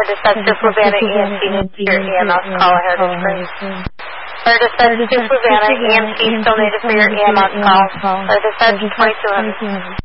dispatch to Fluvanna EMT needs your EMS call at Heritage Springs. Or dispatch to Fluvanna EMT still needed for your EMS call. Or dispatch 2200.